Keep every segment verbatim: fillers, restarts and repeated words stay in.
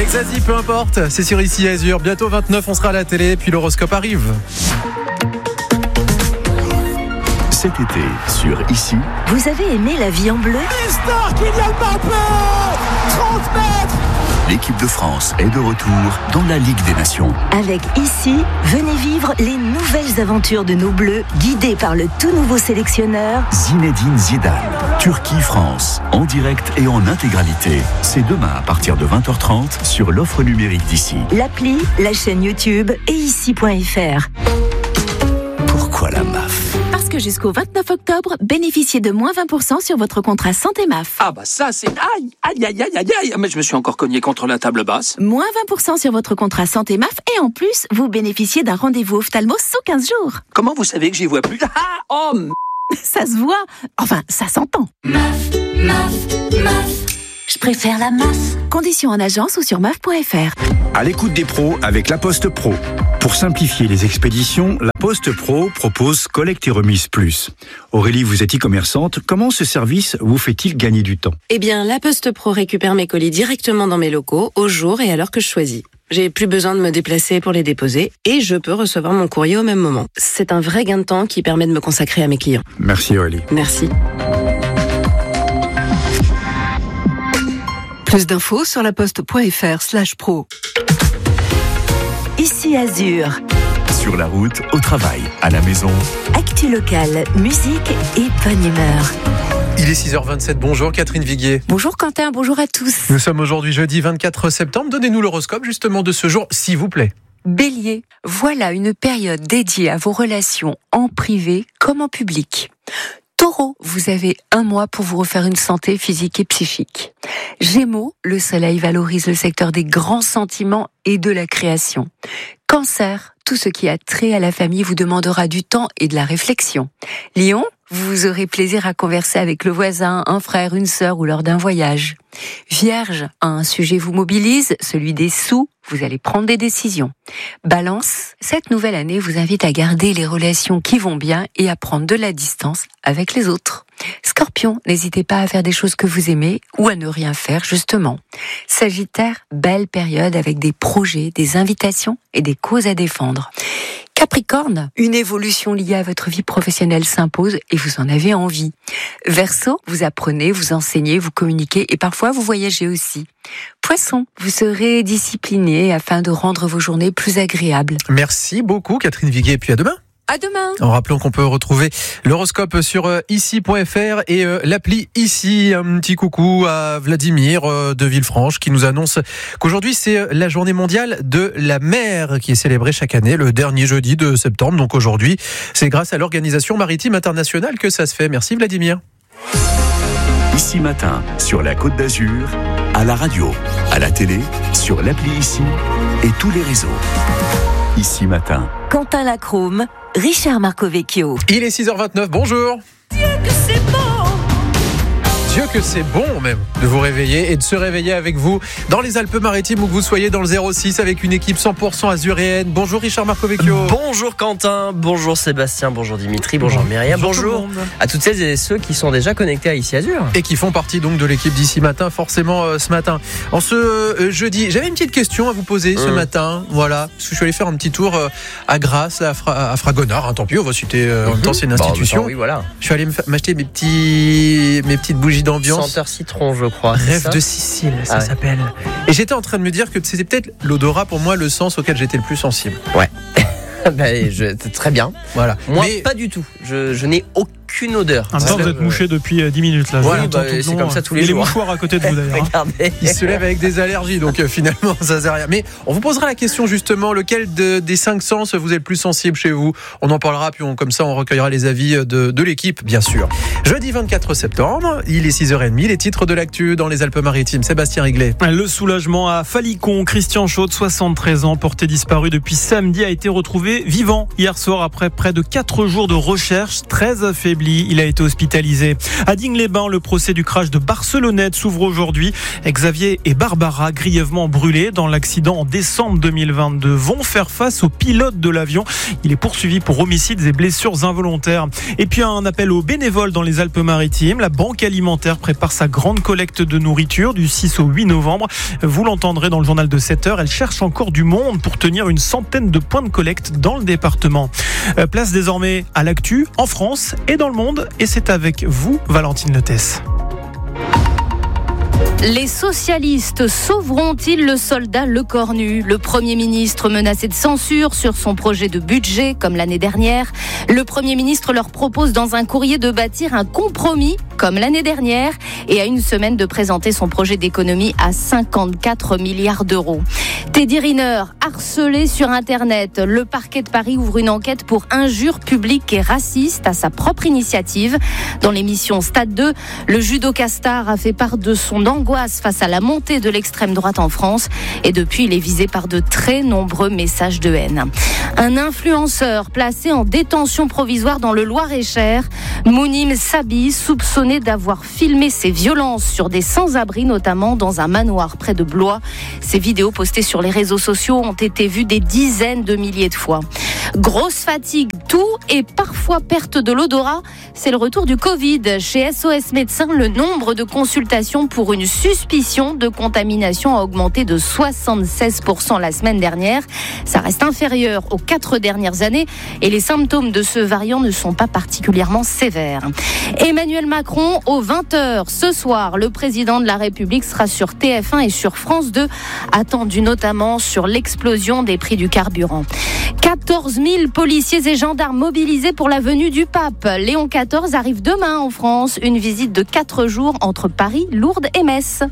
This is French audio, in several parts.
Avec Zazie, peu importe, c'est sur Ici Azur. Bientôt vingt-neuf, on sera à la télé, puis l'horoscope arrive. Cet été, sur Ici. Vous avez aimé la vie en bleu ? Mister Kylian Mbappé, trente mètres. L'équipe de France est de retour dans la Ligue des Nations. Avec Ici, venez vivre les nouvelles aventures de nos Bleus, guidés par le tout nouveau sélectionneur Zinedine Zidane. Turquie-France, en direct et en intégralité. C'est demain à partir de vingt heures trente sur l'offre numérique d'Ici. L'appli, la chaîne YouTube et ici point f r. Pourquoi la M A F ? Parce que jusqu'au vingt-neuf octobre, bénéficiez de moins vingt pour cent sur votre contrat Santé M A F. Ah bah ça c'est... Aïe, aïe, aïe, aïe, aïe, aïe. Mais je me suis encore cogné contre la table basse. Moins vingt pour cent sur votre contrat Santé M A F et en plus, vous bénéficiez d'un rendez-vous ophtalmo sous quinze jours. Comment vous savez que j'y vois plus? Ah, oh, m... Ça se voit. Enfin, ça s'entend. M A F, M A F, M A F. Je préfère la M A F. Conditions en agence ou sur M A F point f r. À l'écoute des pros avec La Poste Pro. Pour simplifier les expéditions, La Poste Pro propose Collecte et Remise Plus. Aurélie, vous êtes e-commerçante. Comment ce service vous fait-il gagner du temps ? Eh bien, La Poste Pro récupère mes colis directement dans mes locaux, au jour et à l'heure que je choisis. J'ai plus besoin de me déplacer pour les déposer et je peux recevoir mon courrier au même moment. C'est un vrai gain de temps qui permet de me consacrer à mes clients. Merci Aurélie. Merci. Plus d'infos sur laposte point f r slash pro. Ici Azur. Sur la route, au travail, à la maison. Actu locale, musique et bonne humeur. Il est six heures vingt-sept, bonjour Catherine Viguier. Bonjour Quentin, bonjour à tous. Nous sommes aujourd'hui jeudi vingt-quatre septembre. Donnez-nous l'horoscope justement de ce jour, s'il vous plaît. Bélier, voilà une période dédiée à vos relations en privé comme en public. Taureau, vous avez un mois pour vous refaire une santé physique et psychique. Gémeaux, le soleil valorise le secteur des grands sentiments et de la création. Cancer, tout ce qui a trait à la famille vous demandera du temps et de la réflexion. Lion, vous aurez plaisir à converser avec le voisin, un frère, une sœur ou lors d'un voyage. Vierge, un sujet vous mobilise, celui des sous, vous allez prendre des décisions. Balance, cette nouvelle année vous invite à garder les relations qui vont bien et à prendre de la distance avec les autres. Scorpion, n'hésitez pas à faire des choses que vous aimez ou à ne rien faire justement. Sagittaire, belle période avec des projets, des invitations et des causes à défendre. Capricorne, une évolution liée à votre vie professionnelle s'impose et vous en avez envie. Verseau, vous apprenez, vous enseignez, vous communiquez et parfois vous voyagez aussi. Poisson, vous serez discipliné afin de rendre vos journées plus agréables. Merci beaucoup Catherine Viguier et puis à demain. À demain. En rappelant qu'on peut retrouver l'horoscope sur euh, ici point f r et euh, l'appli Ici. Un petit coucou à Vladimir euh, de Villefranche qui nous annonce qu'aujourd'hui c'est la journée mondiale de la mer qui est célébrée chaque année le dernier jeudi de septembre. Donc aujourd'hui, c'est grâce à l'Organisation maritime internationale que ça se fait. Merci Vladimir. Ici matin, sur la Côte d'Azur, à la radio, à la télé, sur l'appli Ici et tous les réseaux. Ici matin. Quentin Lacrome, Richard Marcovecchio. Il est six heures vingt-neuf, bonjour. Dieu que c'est beau. Dieu que c'est bon même de vous réveiller et de se réveiller avec vous dans les Alpes-Maritimes où que vous soyez dans le zéro six avec une équipe cent pour cent azuréenne. Bonjour Richard Marcovecchio. Bonjour Quentin, bonjour Sébastien, bonjour Dimitri, bonjour Myriam, bonjour, bonjour à toutes celles et ceux qui sont déjà connectés à Ici Azur. Et qui font partie donc de l'équipe d'Ici Matin, forcément euh, ce matin. En ce euh, jeudi, j'avais une petite question à vous poser ce mmh. matin, voilà, parce que je suis allé faire un petit tour euh, à Grasse, à, Fra- à Fragonard, hein, tant pis, on va citer, euh, mmh. en même temps c'est une institution. Bon, oui, voilà. Je suis allé m'acheter mes, petits, mes petites bougies d'ambiance. Senteur citron, je crois. Rêve de Sicile, ça ah ouais. s'appelle. Et j'étais en train de me dire que c'était peut-être l'odorat pour moi le sens auquel j'étais le plus sensible. Ouais. ben, je, très bien. Voilà. Moi, mais... pas du tout. Je, je n'ai aucun aucune odeur. En même temps, vous êtes mouché depuis dix minutes là. Voilà, bah, c'est comme ça tous les et jours. Et les mouchoirs à côté de vous d'ailleurs. Regardez. Il se lève avec des allergies, donc euh, finalement ça sert à rien. Mais on vous posera la question justement, lequel de, des cinq sens vous êtes le plus sensible chez vous? On en parlera, puis on, comme ça on recueillera les avis de, de l'équipe, bien sûr. Jeudi vingt-quatre septembre, il est six heures trente, les titres de l'actu dans les Alpes-Maritimes. Sébastien Riglet. Le soulagement à Falicon. Christian Chaude, soixante-treize ans, porté disparu depuis samedi, a été retrouvé vivant hier soir après près de quatre jours de recherche, très affaibli. établi. Il a été hospitalisé. À Digne-les-Bains, le procès du crash de Barcelonnette s'ouvre aujourd'hui. Xavier et Barbara, grièvement brûlés dans l'accident en décembre deux mille vingt-deux, vont faire face au pilote de l'avion. Il est poursuivi pour homicides et blessures involontaires. Et puis un appel aux bénévoles dans les Alpes-Maritimes. La Banque alimentaire prépare sa grande collecte de nourriture du six au huit novembre. Vous l'entendrez dans le journal de sept heures. Elle cherche encore du monde pour tenir une centaine de points de collecte dans le département. Place désormais à l'actu en France et dans le monde. Et c'est avec vous, Valentine Letès. Les socialistes sauveront-ils le soldat Lecornu ? Le Premier ministre menacé de censure sur son projet de budget, comme l'année dernière. Le Premier ministre leur propose dans un courrier de bâtir un compromis, comme l'année dernière, et à une semaine de présenter son projet d'économie à cinquante-quatre milliards d'euros. Teddy Riner, harcelé sur Internet. Le parquet de Paris ouvre une enquête pour injures publiques et racistes à sa propre initiative. Dans l'émission Stade deux, le judoka star a fait part de son angoisse face à la montée de l'extrême droite en France et depuis il est visé par de très nombreux messages de haine. Un influenceur placé en détention provisoire dans le Loir-et-Cher, Mounim Sabi, soupçonné d'avoir filmé ses violences sur des sans-abri, notamment dans un manoir près de Blois. Ces vidéos postées sur les réseaux sociaux ont été vues des dizaines de milliers de fois. Grosse fatigue, toux et parfois perte de l'odorat, c'est le retour du Covid. Chez S O S Médecins, le nombre de consultations pour une suspicion de contamination a augmenté de soixante-seize pour cent la semaine dernière. Ça reste inférieur aux quatre dernières années et les symptômes de ce variant ne sont pas particulièrement sévères. Emmanuel Macron, aux vingt heures ce soir, le président de la République sera sur T F un et sur France deux, attendu notamment sur l'explosion des prix du carburant. quatorze mille policiers et gendarmes mobilisés pour la venue du pape. Léon quatorze arrive demain en France. Une visite de quatre jours entre Paris, Lourdes et Metz.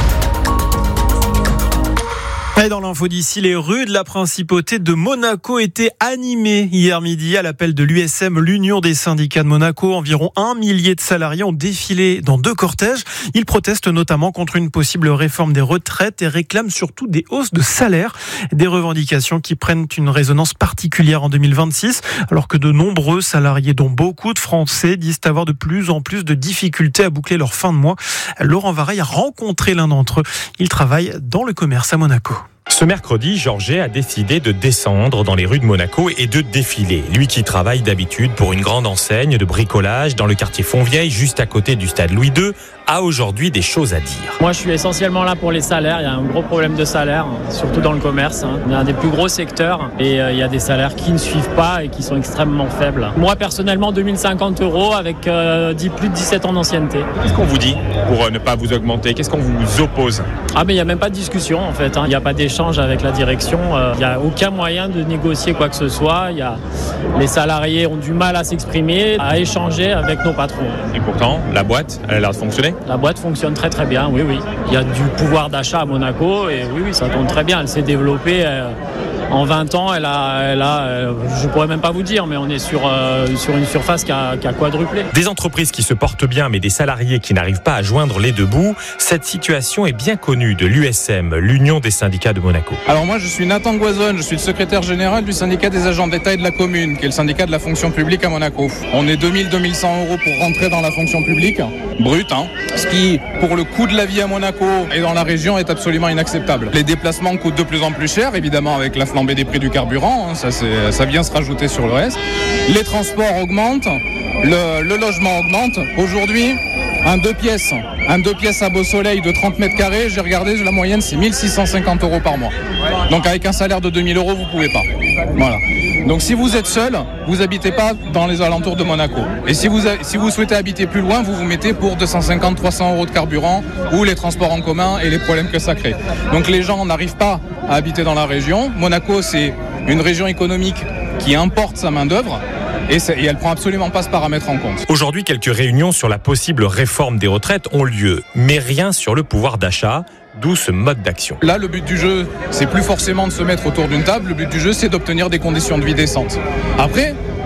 Et dans l'info d'ici, les rues de la principauté de Monaco étaient animées hier midi à l'appel de l'U S M, l'Union des syndicats de Monaco. Environ un millier de salariés ont défilé dans deux cortèges. Ils protestent notamment contre une possible réforme des retraites et réclament surtout des hausses de salaire. Des revendications qui prennent une résonance particulière en deux mille vingt-six, alors que de nombreux salariés, dont beaucoup de Français, disent avoir de plus en plus de difficultés à boucler leur fin de mois. Laurent Vareille a rencontré l'un d'entre eux. Il travaille dans le commerce à Monaco. Ce mercredi, Georget a décidé de descendre dans les rues de Monaco et de défiler. Lui qui travaille d'habitude pour une grande enseigne de bricolage dans le quartier Fontvieille, juste à côté du stade Louis deux, a aujourd'hui des choses à dire. Moi, je suis essentiellement là pour les salaires. Il y a un gros problème de salaire, surtout dans le commerce. Il y a un des plus gros secteurs et il y a des salaires qui ne suivent pas et qui sont extrêmement faibles. Moi, personnellement, deux mille cinquante euros avec euh, plus de dix-sept ans d'ancienneté. Qu'est-ce qu'on vous dit pour ne pas vous augmenter ? Qu'est-ce qu'on vous oppose ? Ah, mais il n'y a même pas de discussion, en fait. Il n'y a pas d'échange avec la direction. Il n'y a aucun moyen de négocier quoi que ce soit. Il y a... Les salariés ont du mal à s'exprimer, à échanger avec nos patrons. Et pourtant, la boîte, elle a l'air de fonctionner ? La boîte fonctionne très très bien, oui, oui. Il y a du pouvoir d'achat à Monaco et oui, oui, ça tourne très bien. Elle s'est développée euh, en vingt ans. Elle a, elle a euh, je pourrais même pas vous dire, mais on est sur, euh, sur une surface qui a, qui a quadruplé. Des entreprises qui se portent bien, mais des salariés qui n'arrivent pas à joindre les deux bouts. Cette situation est bien connue de l'U S M, l'Union des syndicats de Monaco. Alors moi, je suis Nathan Goisonne, je suis le secrétaire général du syndicat des agents d'État et de la commune, qui est le syndicat de la fonction publique à Monaco. On est deux mille à deux mille cent euros pour rentrer dans la fonction publique, brut, hein. Ce qui, pour le coût de la vie à Monaco et dans la région, est absolument inacceptable. Les déplacements coûtent de plus en plus cher, évidemment, avec la flambée des prix du carburant, hein, ça, c'est, ça vient se rajouter sur le reste. Les transports augmentent, le, le logement augmente. Aujourd'hui, un deux pièces, un deux pièces à Beau Soleil de trente mètres carrés, j'ai regardé, la moyenne, c'est mille six cent cinquante euros par mois. Donc avec un salaire de deux mille euros, vous pouvez pas. Voilà. Donc si vous êtes seul, vous habitez pas dans les alentours de Monaco. Et si vous, si vous souhaitez habiter plus loin, vous vous mettez pour deux cent cinquante à trois cents euros de carburant ou les transports en commun et les problèmes que ça crée. Donc les gens n'arrivent pas à habiter dans la région. Monaco, c'est une région économique qui importe sa main-d'œuvre. Et, et elle prend absolument pas ce paramètre en compte. Aujourd'hui, quelques réunions sur la possible réforme des retraites ont lieu, mais rien sur le pouvoir d'achat, d'où ce mode d'action. Là, le but du jeu, c'est plus forcément de se mettre autour d'une table, le but du jeu, c'est d'obtenir des conditions de vie décentes. Après,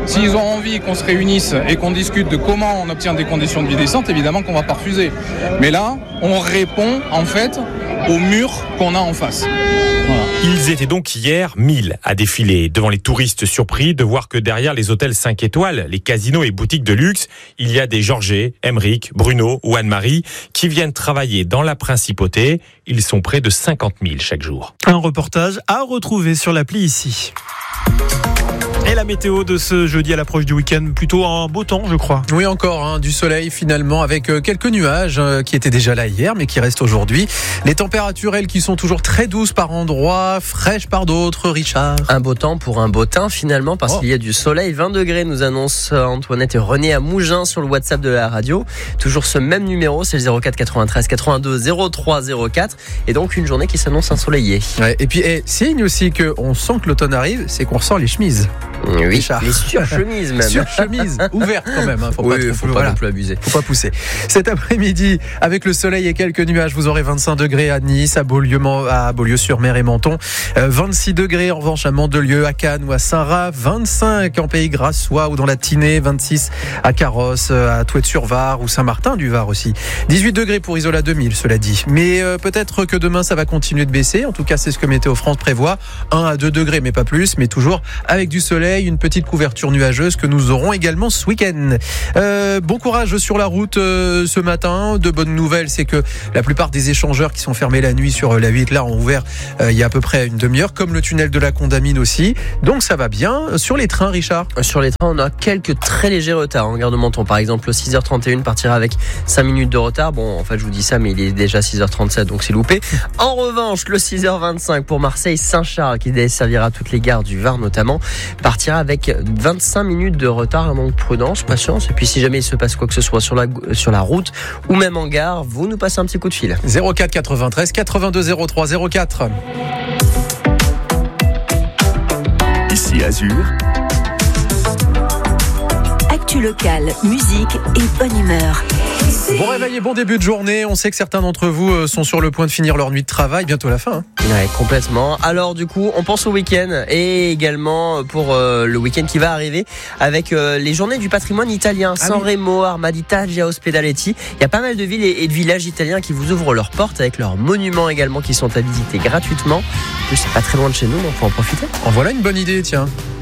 S'ils ont envie qu'on se réunisse et qu'on discute de comment on obtient des conditions de vie décentes, évidemment qu'on va pas refuser. Mais là, on répond en fait au mur qu'on a en face. Voilà. Ils étaient donc hier mille à défiler devant les touristes surpris de voir que derrière les hôtels cinq étoiles, les casinos et boutiques de luxe, il y a des Georges, Emeric, Bruno ou Anne-Marie qui viennent travailler dans la principauté. Ils sont près de cinquante mille chaque jour. Un reportage à retrouver sur l'appli ici. Et la météo de ce jeudi à l'approche du week-end, plutôt un beau temps, je crois. Oui, encore hein, du soleil finalement, avec quelques nuages euh, qui étaient déjà là hier, mais qui restent aujourd'hui. Les températures, elles, qui sont toujours très douces par endroits, fraîches par d'autres, Richard. Un beau temps pour un beau teint finalement, parce Oh. qu'il y a du soleil. vingt degrés nous annoncent Antoinette et René à Mougins sur le WhatsApp de la radio. Toujours ce même numéro, c'est le zéro quatre quatre-vingt-treize quatre-vingt-deux zéro trois zéro quatre. Et donc une journée qui s'annonce ensoleillée. Ouais, et puis, eh, signe aussi qu'on sent que l'automne arrive, c'est qu'on ressent les chemises. Oui, Richard. les surchemises même. Surchemise, ouverte quand même. Hein, faut oui, pas trop, faut pas voilà. non plus abuser. Faut pas pousser. Cet après-midi, avec le soleil et quelques nuages, vous aurez vingt-cinq degrés à Nice, à Beaulieu, à Beaulieu-sur-Mer et Menton. Euh, vingt-six degrés en revanche à Mandelieu, à Cannes ou à Saint-Ras. vingt-cinq en Pays Grassois ou dans la Tinée. vingt-six à Carrosse, à Touët-sur-Var ou Saint-Martin-du-Var aussi. dix-huit degrés pour Isola deux mille, cela dit. Mais euh, peut-être que demain, ça va continuer de baisser. En tout cas, c'est ce que Météo France prévoit. un à deux degrés, mais pas plus. Mais toujours avec du soleil, une petite couverture nuageuse que nous aurons également ce week-end. Euh, bon courage sur la route euh, ce matin. De bonnes nouvelles, c'est que la plupart des échangeurs qui sont fermés la nuit sur la huit là ont ouvert euh, il y a à peu près une demi-heure, comme le tunnel de la Condamine aussi. Donc ça va bien. Sur les trains, Richard? Sur les trains, on a quelques très légers retards. En gare de Menton, par exemple, le six heures trente et un partira avec cinq minutes de retard. Bon, en fait, je vous dis ça, mais il est déjà six heures trente-sept, donc c'est loupé. En revanche, le six heures vingt-cinq pour Marseille-Saint-Charles, qui desservira toutes les gares du Var notamment, partira avec vingt-cinq minutes de retard, donc prudence, patience. Et puis si jamais il se passe quoi que ce soit sur la, sur la route ou même en gare, vous nous passez un petit coup de fil. zéro quatre quatre-vingt-treize quatre-vingt-deux zéro trois zéro quatre. Ici Azur. Actu locale, musique et bonne humeur. Bon réveil et bon début de journée. On sait que certains d'entre vous sont sur le point de finir leur nuit de travail. Bientôt la fin. Hein. Ouais, complètement. Alors du coup, on pense au week-end et également pour euh, le week-end qui va arriver avec euh, les journées du patrimoine italien. Ah San oui. Remo, Armada, Gia Ospedaletti. Il y a pas mal de villes et, et de villages italiens qui vous ouvrent leurs portes avec leurs monuments également qui sont à visiter gratuitement. En plus, c'est pas très loin de chez nous, donc faut en profiter. En voilà une bonne idée, tiens.